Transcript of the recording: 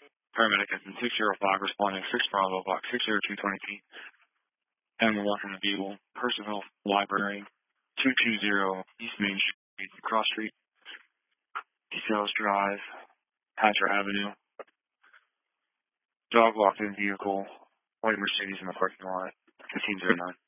Paramedic has been 605 responding 6 Bravo Box 60220 and we're walking the vehicle. Personal Library 220 East Main Street, Cross Street, DeSales Drive, Hatcher Avenue. Dog walked in vehicle, white Mercedes in the parking lot, 1509.